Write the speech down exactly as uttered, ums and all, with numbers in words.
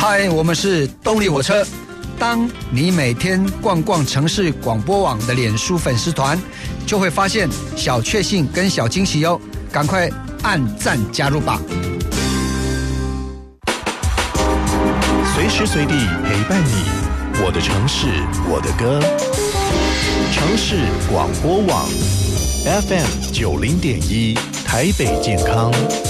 嗨，我们是动力火车。当你每天逛逛城市广播网的脸书粉丝团，就会发现小确幸跟小惊喜哦，赶快按赞加入吧！ 随时随地陪伴你，我的城市，我的歌。城市广播网 F M 九零点一，台北健康。